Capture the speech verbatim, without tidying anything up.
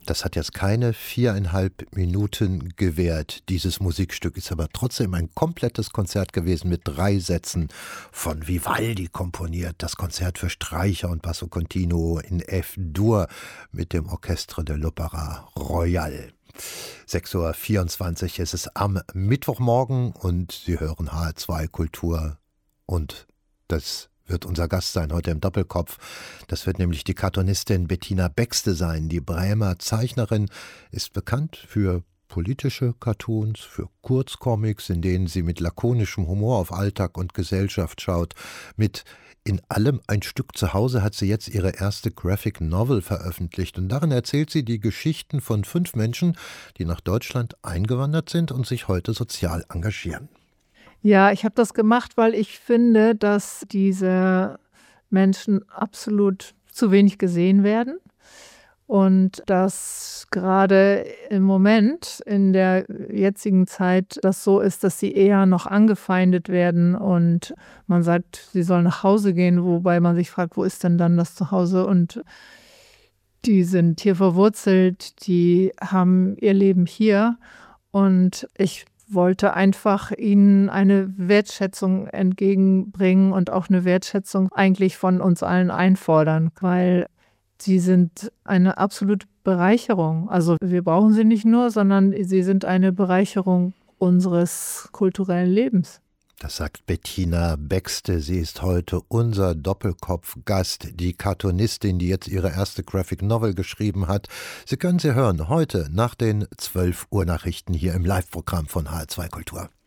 Das hat jetzt keine viereinhalb Minuten gewährt. Dieses Musikstück ist aber trotzdem ein komplettes Konzert gewesen mit drei Sätzen von Vivaldi komponiert. Das Konzert für Streicher und Basso Continuo in F-Dur mit dem Orchestre de l'Opéra Royal. sechs Uhr vierundzwanzig ist es am Mittwochmorgen und Sie hören H R zwei Kultur und das wird unser Gast sein heute im Doppelkopf. Das wird nämlich die Cartoonistin Bettina Bexte sein. Die Bremer Zeichnerin ist bekannt für politische Cartoons, für Kurzcomics, in denen sie mit lakonischem Humor auf Alltag und Gesellschaft schaut. Mit In allem ein Stück zu Hause hat sie jetzt ihre erste Graphic Novel veröffentlicht und darin erzählt sie die Geschichten von fünf Menschen, die nach Deutschland eingewandert sind und sich heute sozial engagieren. Ja, ich habe das gemacht, weil ich finde, dass diese Menschen absolut zu wenig gesehen werden und dass gerade im Moment in der jetzigen Zeit das so ist, dass sie eher noch angefeindet werden und man sagt, sie sollen nach Hause gehen, wobei man sich fragt, wo ist denn dann das Zuhause? Und die sind hier verwurzelt, die haben ihr Leben hier und ich wollte einfach ihnen eine Wertschätzung entgegenbringen und auch eine Wertschätzung eigentlich von uns allen einfordern, weil sie sind eine absolute Bereicherung. Also wir brauchen sie nicht nur, sondern sie sind eine Bereicherung unseres kulturellen Lebens. Das sagt Bettina Bexte. Sie ist heute unser Doppelkopf-Gast, die Cartoonistin, die jetzt ihre erste Graphic Novel geschrieben hat. Sie können sie hören heute nach den zwölf Uhr Nachrichten hier im Live-Programm von H R zwei Kultur.